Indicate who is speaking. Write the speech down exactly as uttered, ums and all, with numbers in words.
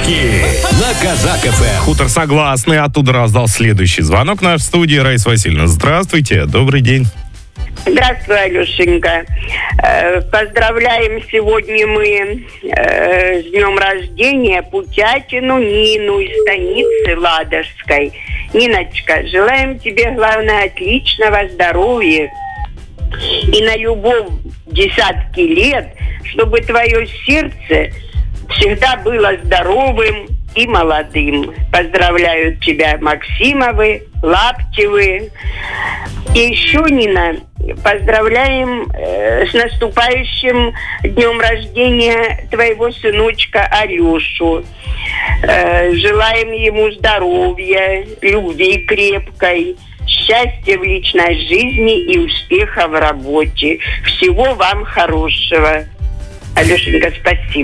Speaker 1: Подарки на Казак-ФМ.
Speaker 2: Хутор Согласный оттуда раздал следующий звонок наш в студии. Раиса Васильевна, здравствуйте, добрый день.
Speaker 3: Здравствуй, Алешенька. Э, Поздравляем сегодня мы э, с днем рождения Путятину Нину из станицы Ладожской. Ниночка, желаем тебе, главное, отличного здоровья и на любовь десятки лет, чтобы твое сердце всегда было здоровым и молодым. Поздравляют тебя Максимовы, Лаптевы. И еще, Нина, поздравляем э, с наступающим днем рождения твоего сыночка Алешу. Э, желаем ему здоровья, любви крепкой, счастья в личной жизни и успеха в работе. Всего вам хорошего. Алешенька, спасибо.